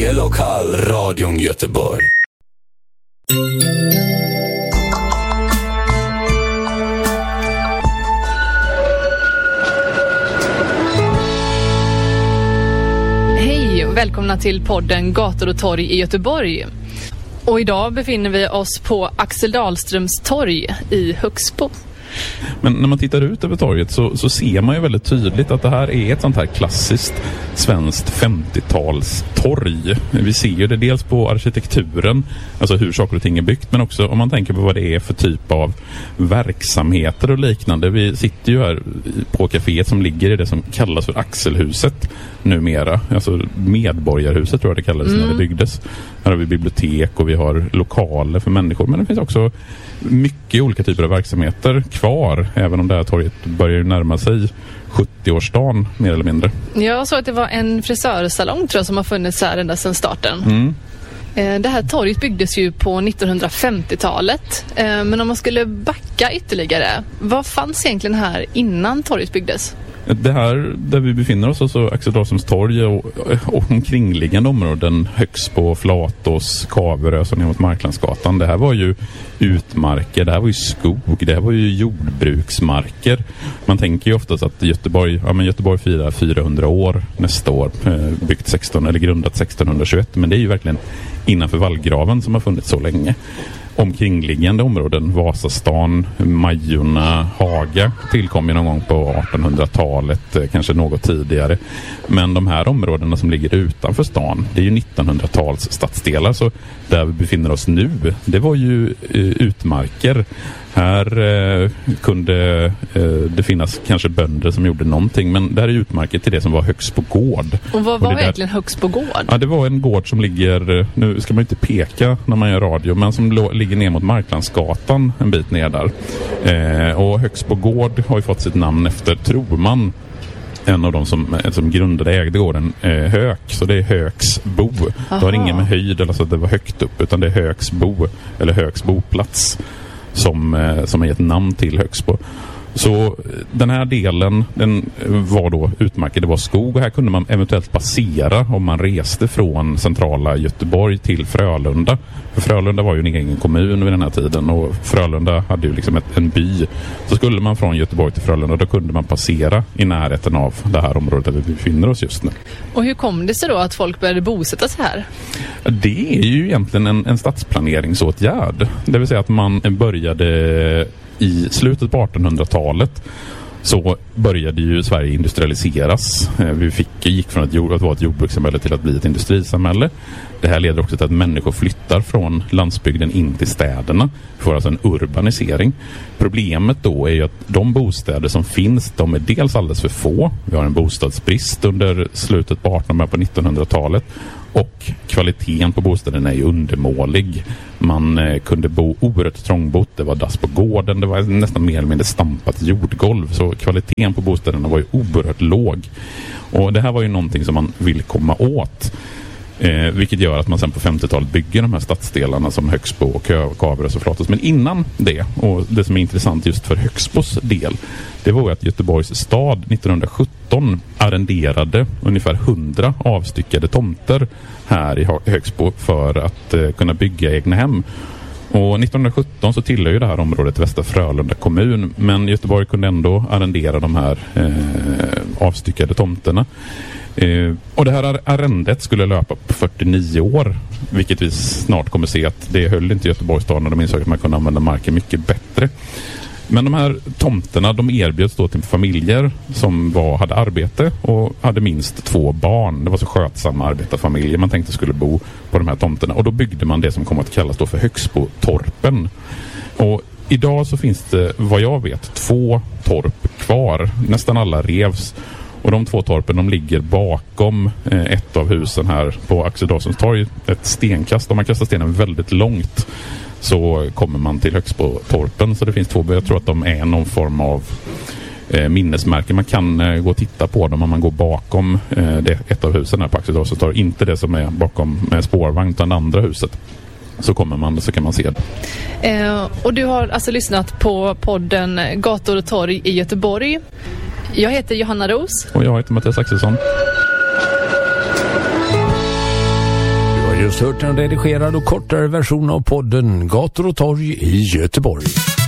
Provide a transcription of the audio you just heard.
Lokalradion Göteborg. Hej och välkomna till podden Gator och torg i Göteborg. Och idag befinner vi oss på Axel Dahlströms torg i Högsbo. Men när man tittar ut över torget så ser man ju väldigt tydligt att det här är ett sånt här klassiskt svenskt 50-tals torg. Vi ser ju det dels på arkitekturen, alltså hur saker och ting är byggt, men också om man tänker på vad det är för typ av verksamheter och liknande. Vi sitter ju här på kaféet som ligger i det som kallas för Axelhuset numera. Alltså Medborgarhuset tror jag det kallades när det byggdes. Här har vi bibliotek och vi har lokaler för människor, men det finns också mycket olika typer av verksamheter kvar, även om det här torget börjar närma sig 70-årsdagen mer eller mindre. Jag såg att det var en frisörsalong tror jag som har funnits här ända sedan starten. Det här torget byggdes ju på 1950-talet, men om man skulle backa ytterligare, vad fanns egentligen här innan torget byggdes? Det här där vi befinner oss, alltså Axel Dahlströms torg och omkringliggande områden, Högsbo, Flatås, Kaverö och ner mot Marklandsgatan. Det här var ju utmarker, det här var ju skog, det här var ju jordbruksmarker. Man tänker ju oftast att Göteborg firar 400 år nästa år, grundat 1621, men det är ju verkligen innanför vallgraven som har funnits så länge. Omkringliggande områden, Vasastan, Majorna, Haga tillkom ju någon gång på 1800-talet, kanske något tidigare. Men de här områdena som ligger utanför stan, det är ju 1900-tals stadsdelar, så där vi befinner oss nu, det var ju utmarker. Här kunde det finnas kanske bönder som gjorde någonting, men där är utmarker till det som var Högsbo gård. Och vad var egentligen Högsbo gård? Ja, det var en gård som ligger, nu ska man inte peka när man gör radio, men som ligger ner mot Marklandsgatan en bit ner där. Och Högsbo gård har ju fått sitt namn efter Troman, en av dem som grundade ägde gården, Hök, så det är Högsbo. Det har ingen med höjd eller så att det var högt upp, utan det är Högsbo eller Högsboplats som har gett namn till Högsbo. Så den här delen, den var då utmarker, det var skog, och här kunde man eventuellt passera om man reste från centrala Göteborg till Frölunda. För Frölunda var ju en egen kommun vid den här tiden, och Frölunda hade ju liksom en by. Så skulle man från Göteborg till Frölunda, då kunde man passera i närheten av det här området där vi befinner oss just nu. Och hur kom det sig då att folk började bosätta sig här? Det är ju egentligen en stadsplaneringsåtgärd. Det vill säga att man började i slutet på 1800-talet, så började ju Sverige industrialiseras. Vi gick från att vara ett jordbrukssamhälle till att bli ett industrisamhälle. Det här leder också till att människor flyttar från landsbygden in till städerna. Vi får alltså en urbanisering. Problemet då är ju att de bostäder som finns, de är dels alldeles för få. Vi har en bostadsbrist under slutet på 1800- på 1900-talet. Och kvaliteten på bostäderna är ju undermålig. Man kunde bo oerhört trångbott. Det var dass på gården. Det var nästan mer eller mindre stampat jordgolv. Så kvaliteten på bostäderna var ju oerhört låg. Och det här var ju någonting som man vill komma åt. Vilket gör att man sen på 50-talet bygger de här stadsdelarna som Högsbo och Kaverö och Flatås. Men innan det, och det som är intressant just för Högsbos del, det var att Göteborgs stad 1917 arrenderade ungefär 100 avstyckade tomter här i Högsbo för att kunna bygga egna hem. Och 1917 så tillhör ju det här området Västra Frölunda kommun, men Göteborg kunde ändå arrendera de här avstyckade tomterna. Och det här arrendet skulle löpa på 49 år, vilket vi snart kommer se att det höll inte Göteborgs stad när de insåg att man kunde använda marken mycket bättre. Men de här tomterna, de erbjöds då till familjer som hade arbete och hade minst 2 barn. Det var så skötsamma arbetarfamiljer man tänkte skulle bo på de här tomterna. Och då byggde man det som kom att kallas då för Högsbotorpen. Och idag så finns det, vad jag vet, 2 torp kvar. Nästan alla revs. Och de 2 torpen, de ligger bakom ett av husen här på Axel Dahlströms torg. Ett stenkast. Om man kastar stenen väldigt långt så kommer man till Högsbotorpen. Så det finns 2, jag tror att de är någon form av minnesmärken. Man kan gå och titta på dem om man går bakom ett av husen här på Axel Dahlströms torg. Inte det som är bakom spårvagn, utan det andra huset. Så kan man se det. Och du har alltså lyssnat på podden Gator och torg i Göteborg. Jag heter Johanna Ros. Och jag heter Mattias Axelsson. just hört en redigerad och kortare version av podden Gator och torg i Göteborg.